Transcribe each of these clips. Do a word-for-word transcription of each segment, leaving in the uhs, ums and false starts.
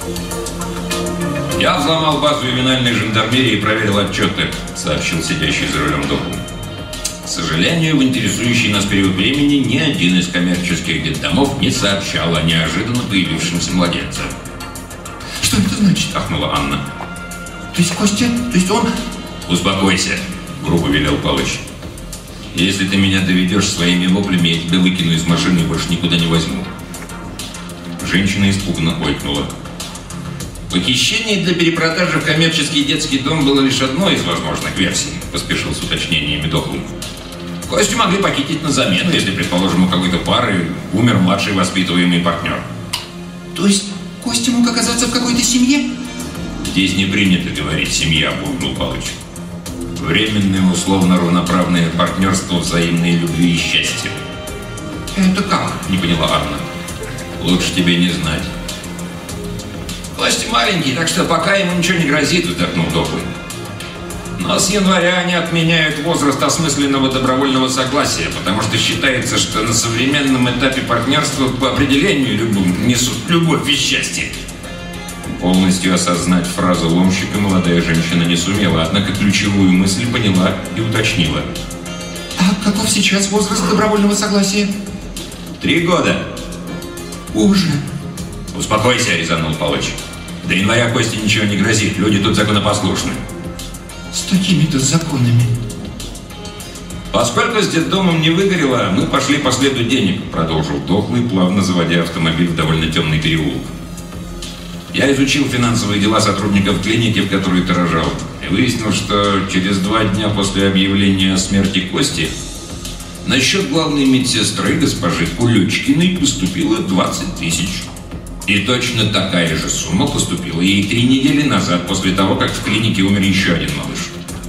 «Я взломал базу криминальной жандармерии и проверил отчеты», — сообщил сидящий за рулем Дохл. «К сожалению, в интересующий нас период времени ни один из коммерческих детдомов не сообщал о неожиданно появившемся младенце». «Что это значит?» — ахнула Анна. «То есть Костя? То есть он...» «Успокойся», — грубо велел Палыч. «Если ты меня доведешь своими воплями, я тебя выкину из машины и больше никуда не возьму». Женщина испуганно ойкнула. «Похищение для перепродажи в коммерческий детский дом было лишь одной из возможных версий», — поспешил с уточнениями Дохл. «Костю могли похитить на замену, если, предположим, у какой-то пары умер младший воспитываемый партнер». «То есть Костя мог оказаться в какой-то семье?» «Здесь не принято говорить «семья», — буркнул Палыч. «Временное условно-равноправное партнерство, взаимной любви и счастья». «Это как?» — не поняла Анна. «Лучше тебе не знать». «Костя маленький, так что пока ему ничего не грозит», — вздохнул Дохл. «Но с января они отменяют возраст осмысленного добровольного согласия, потому что считается, что на современном этапе партнерства по определению любым несут любовь и счастье». Полностью осознать фразу ломщика молодая женщина не сумела, однако ключевую мысль поняла и уточнила. «А каков сейчас возраст добровольного согласия?» «Три года». «Уже». «Успокойся», — резанул Палыч. «До января Косте ничего не грозит, люди тут законопослушны». «С такими-то законами». «Поскольку с детдомом не выгорело, мы пошли по следу денег», — продолжил Дохлый, плавно заводя автомобиль в довольно темный переулок. «Я изучил финансовые дела сотрудников клиники, в которой ты рожал, и выяснил, что через два дня после объявления о смерти Кости на счет главной медсестры госпожи Кулючкиной поступило двадцать тысяч. И точно такая же сумма поступила ей три недели назад, после того, как в клинике умер еще один малыш.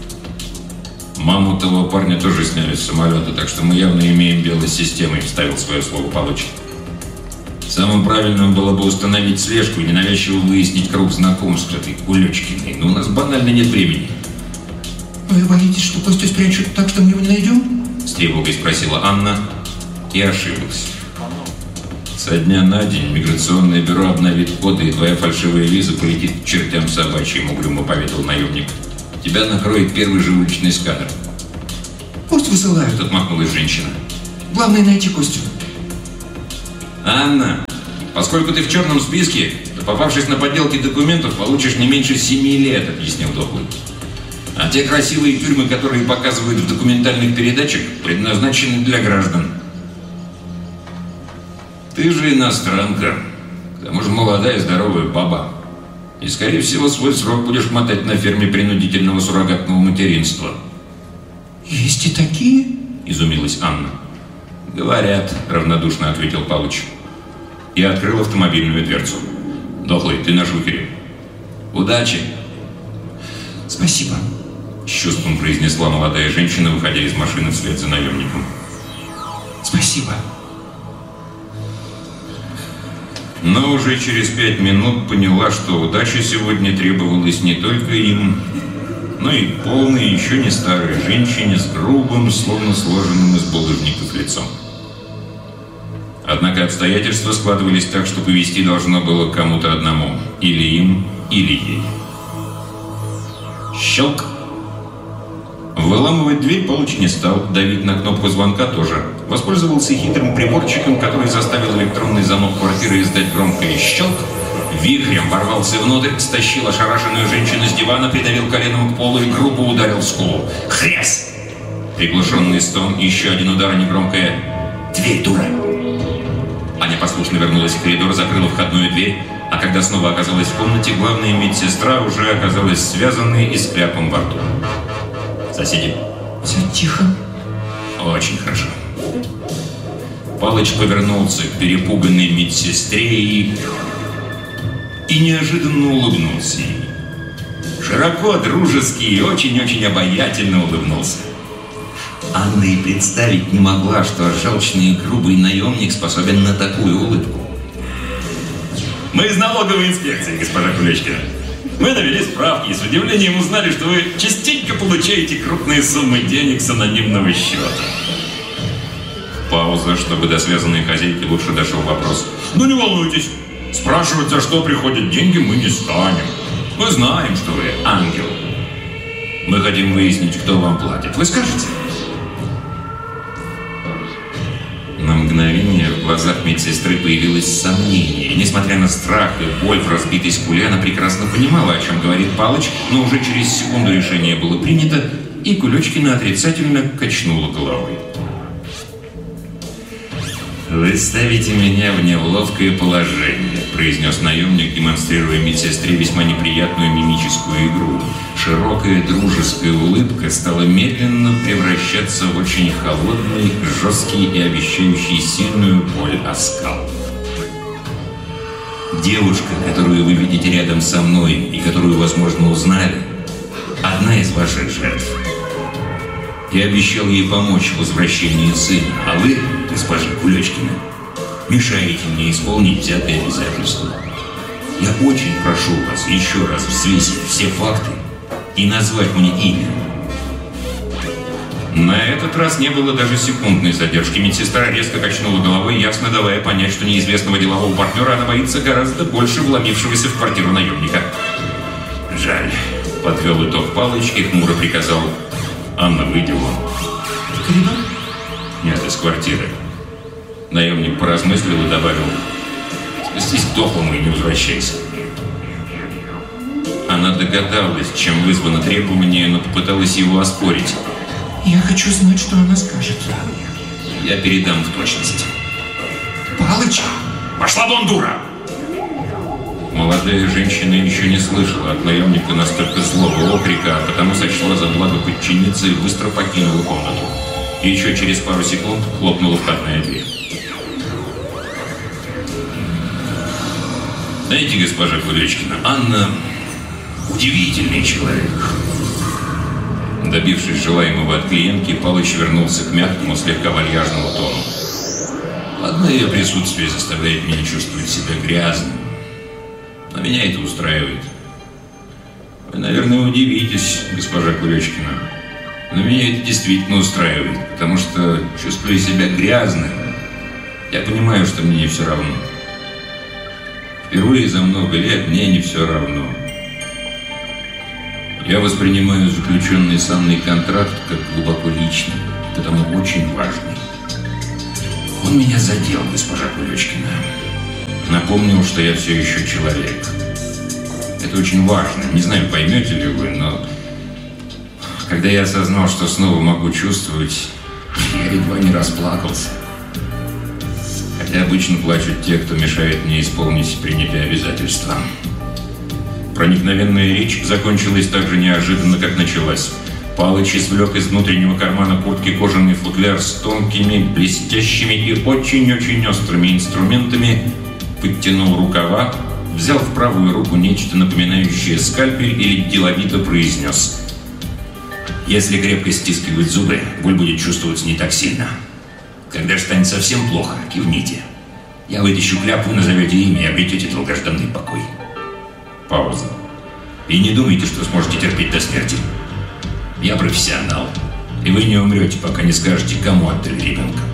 Маму того парня тоже сняли с самолета, так что мы явно имеем дело с системой», — вставил свое слово Палыч. «Самым правильным было бы установить слежку и ненавязчиво выяснить круг знакомств этой Кулючкиной, но у нас банально нет времени». «Вы боитесь, что Костю спрячут так, что мы его не найдем?» — с тревогой спросила Анна и ошиблась. «Со дня на день миграционное бюро обновит коды, и твоя фальшивая виза полетит к чертям собачьим», — угрюмо поведал наемник. «Тебя накроет первый же уличный сканер». «Пусть высылают», — отмахнулась женщина. «Главное найти Костю». «Анна, поскольку ты в черном списке, то, попавшись на подделки документов, получишь не меньше семи лет», — объяснил Дохлый. «А те красивые тюрьмы, которые показывают в документальных передачах, предназначены для граждан». «Ты же иностранка, к тому же молодая и здоровая баба. И, скорее всего, свой срок будешь мотать на ферме принудительного суррогатного материнства». «Есть и такие?» — изумилась Анна. «Говорят», — равнодушно ответил Палыч. И открыл автомобильную дверцу. «Дохлый, ты наш выхерь. Удачи!» «Спасибо», — с чувством произнесла молодая женщина, выходя из машины вслед за наемником. «Спасибо». Но уже через пять минут поняла, что удача сегодня требовалась не только им, но и полной, еще не старой женщине с грубым, словно сложенным из булыжников лицом. Однако обстоятельства складывались так, что повезти должно было кому-то одному. Или им, или ей. Щелк! Выламывать дверь Палыч не стал, давить на кнопку звонка тоже. Воспользовался хитрым приборчиком, который заставил электронный замок квартиры издать громкое щелк. Вихрем ворвался внутрь, стащил ошарашенную женщину с дивана, придавил коленом к полу и грубо ударил в скулу. Хрясь! Приглушенный стон, еще один удар, негромкое «Дверь, дура!». Аня послушно вернулась в коридор, закрыла входную дверь, а когда снова оказалась в комнате, главная медсестра уже оказалась связанной и с кляпом во рту. «Соседи?» «Все тихо». «Очень хорошо». Палыч повернулся к перепуганной медсестре и... и неожиданно улыбнулся ей. Широко, дружески и очень-очень обаятельно улыбнулся. Анна и представить не могла, что желчный и грубый наемник способен на такую улыбку. «Мы из налоговой инспекции, госпожа Кулечкина. Мы навели справки и с удивлением узнали, что вы частенько получаете крупные суммы денег с анонимного счета». Пауза, чтобы до связанной хозяйки лучше дошел вопрос. «Ну не волнуйтесь, Спрашивать, за что приходят деньги, мы не станем. Мы знаем, что вы ангел. Мы хотим выяснить, кто вам платит. Вы скажете? На мгновение в глазах медсестры появилось сомнение. Несмотря на страх и боль в разбитой скуле, она прекрасно понимала, о чем говорит Палыч, но уже через секунду решение было принято, и Кулечкина отрицательно качнула головой. «Вы ставите меня в неловкое положение», – произнес наемник, демонстрируя медсестре весьма неприятную мимическую игру. Широкая дружеская улыбка стала медленно превращаться в очень холодный, жесткий и обещающий сильную боль оскал. «Девушка, которую вы видите рядом со мной и которую, возможно, узнали, одна из ваших жертв. Я обещал ей помочь в возвращении сына, а вы, госпожа Кулечкина, мешаете мне исполнить взятые обязательства. Я очень прошу вас еще раз взвесить все факты и назвать мне имя». На этот раз не было даже секундной задержки. Медсестра резко качнула головой, ясно давая понять, что неизвестного делового партнера она боится гораздо больше вломившегося в квартиру наемника. «Жаль», — подвел итог Палыч и хмуро приказал: «Анна, выйди вон». Коридор? Нет, из квартиры. Наемник поразмыслил и добавил: «Спустись к дохлому и не возвращайся». Она догадалась, чем вызвано требование, но попыталась его оспорить. Я хочу знать, что она скажет. Я передам в точности. Палыч! Пошла вон, дура! Молодая женщина еще не слышала от наемника настолько злого окрика, а потому сочла за благо подчиниться и быстро покинула комнату. И еще через пару секунд хлопнула входная дверь. Знаете, госпожа Кулечкина, Анна удивительный человек. Добившись желаемого от клиентки, Палыч вернулся к мягкому, слегка вальяжному тону. Одно ее присутствие заставляет меня чувствовать себя грязным. Но меня это устраивает. Вы, наверное, удивитесь, госпожа Кулечкина, но меня это действительно устраивает, потому что, чувствуя себя грязным, я понимаю, что мне не все равно. Впервые за много лет мне не все равно. Я воспринимаю заключенный со мной контракт как глубоко личный, потому очень важный. Он меня задел, госпожа Кулечкина. Напомнил, что я все еще человек. Это очень важно. Не знаю, поймете ли вы, но когда я осознал, что снова могу чувствовать, я едва не расплакался. Хотя обычно плачут те, кто мешает мне исполнить принятые обязательства. Проникновенная речь закончилась так же неожиданно, как началась. Палыч извлек из внутреннего кармана куртки кожаный футляр с тонкими, блестящими и очень-очень острыми инструментами, подтянул рукава, взял в правую руку нечто напоминающее скальпель и деловито произнес: «Если крепко стискивать зубы, боль будет чувствоваться не так сильно. Когда станет совсем плохо, кивните. Я вытащу кляп, вы назовете имя и обретете долгожданный покой». Пауза. «И не думайте, что сможете терпеть до смерти. Я профессионал, и вы не умрете, пока не скажете, кому отдали ребенка.